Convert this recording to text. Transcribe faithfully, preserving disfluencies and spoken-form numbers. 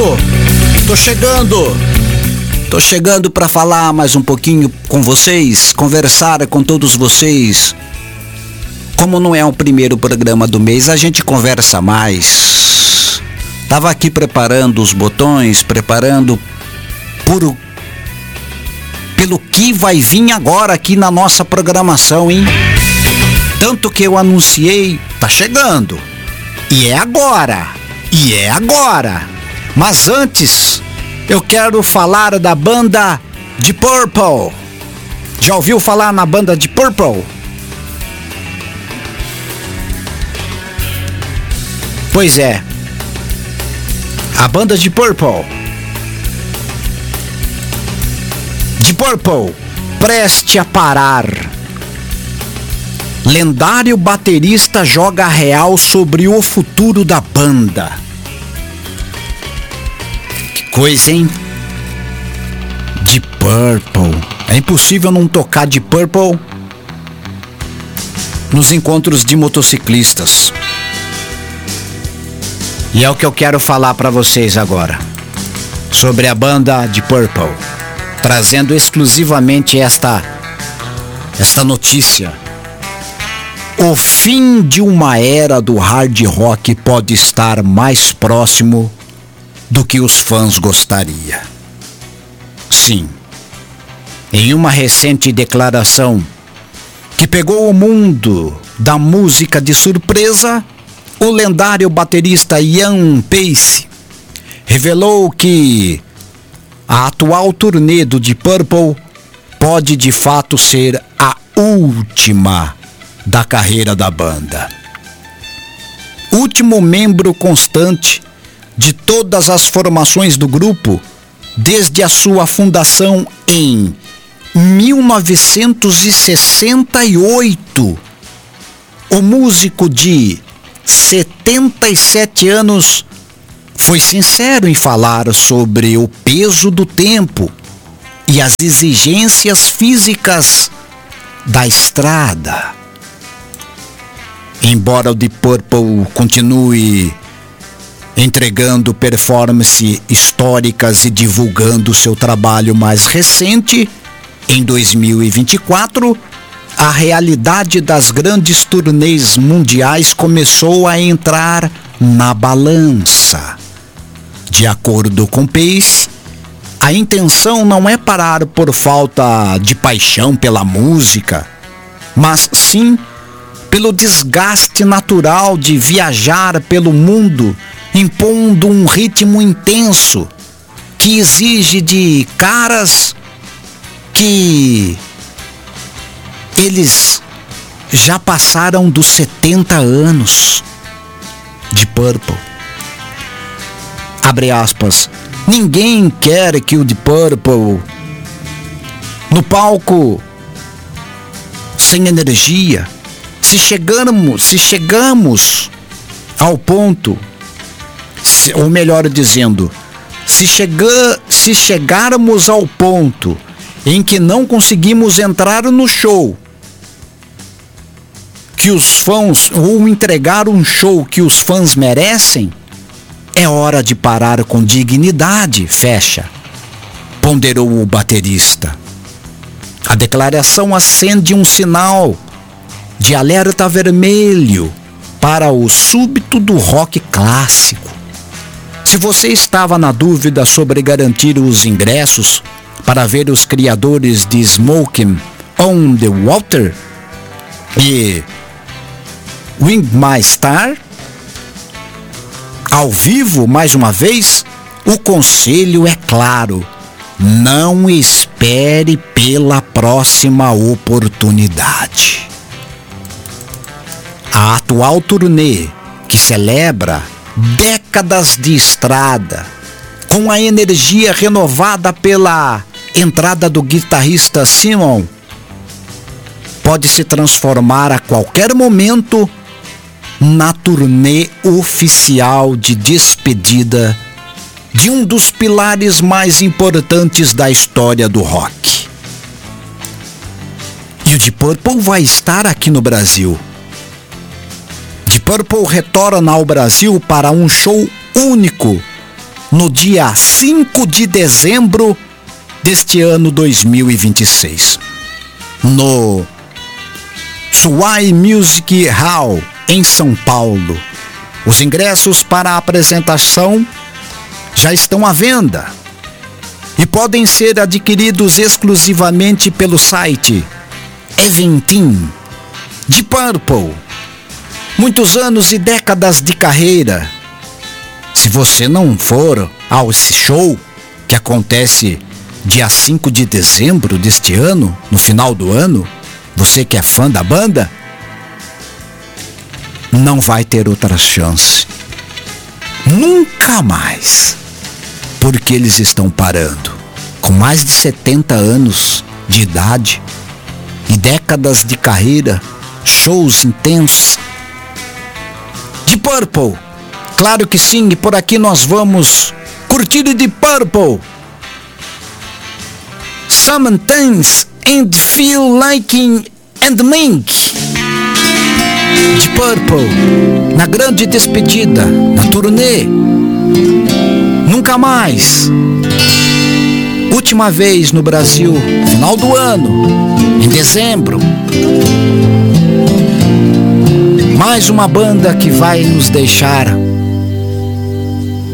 chegando, tô chegando, tô chegando para falar mais um pouquinho com vocês, conversar com todos vocês. Como não é o primeiro programa do mês, a gente conversa mais. Tava aqui preparando os botões, preparando por, pelo que vai vir agora aqui na nossa programação, hein? Tanto que eu anunciei, tá chegando. E é agora, e é agora. Mas antes, eu quero falar da banda Deep Purple. Já ouviu falar na banda Deep Purple? Pois é, a banda Deep Purple. Deep Purple, preste a parar. Lendário baterista joga real sobre o futuro da banda. Que coisa, hein? Deep Purple. É impossível não tocar Deep Purple nos encontros de motociclistas. E é o que eu quero falar para vocês agora, sobre a banda Deep Purple, trazendo exclusivamente esta, esta notícia. O fim de uma era do hard rock pode estar mais próximo do que os fãs gostariam. Sim, em uma recente declaração que pegou o mundo da música de surpresa, o lendário baterista Ian Pace revelou que a atual turnê do Deep Purple pode de fato ser a última da carreira da banda. Último membro constante de todas as formações do grupo desde a sua fundação em mil novecentos e sessenta e oito. O músico de setenta e sete anos foi sincero em falar sobre o peso do tempo e as exigências físicas da estrada. Embora o Deep Purple continue entregando performances históricas e divulgando seu trabalho mais recente, em dois mil e vinte e quatro, a realidade das grandes turnês mundiais começou a entrar na balança. De acordo com Pace, a intenção não é parar por falta de paixão pela música, mas sim pelo desgaste natural de viajar pelo mundo, impondo um ritmo intenso que exige de caras que eles já passaram dos setenta anos. De Purple. Abre aspas. Ninguém quer que o Deep Purple no palco sem energia. Se chegarmos, se chegamos ao ponto, se, ou melhor dizendo, se, chega, se chegarmos ao ponto em que não conseguimos entrar no show que os fãs, ou entregar um show que os fãs merecem, é hora de parar com dignidade, fecha, ponderou o baterista. A declaração acende um sinal de alerta vermelho para o súbito do rock clássico. Se você estava na dúvida sobre garantir os ingressos para ver os criadores de Smoking on the Water e Wing My Star ao vivo mais uma vez, o conselho é claro: não espere pela próxima oportunidade. A atual turnê, que celebra décadas de estrada, com a energia renovada pela entrada do guitarrista Simon, pode se transformar a qualquer momento na turnê oficial de despedida de um dos pilares mais importantes da história do rock. E o Deep Purple vai estar aqui no Brasil. Deep Purple retorna ao Brasil para um show único no dia cinco de dezembro deste ano dois mil e vinte e seis, no Swai Music Hall, em São Paulo. Os ingressos para a apresentação já estão à venda e podem ser adquiridos exclusivamente pelo site Eventim. Deep Purple, muitos anos e décadas de carreira. Se você não for ao esse show, que acontece dia cinco de dezembro deste ano, no final do ano, você que é fã da banda, não vai ter outra chance. Nunca mais. Porque eles estão parando. Com mais de setenta anos de idade e décadas de carreira, shows intensos. Deep Purple, claro que sim, e por aqui nós vamos curtir o Deep Purple. Sometimes and Feel Like and Mink. Deep Purple, na grande despedida, na turnê Nunca Mais. Última vez no Brasil, final do ano, em dezembro. Mais uma banda que vai nos deixar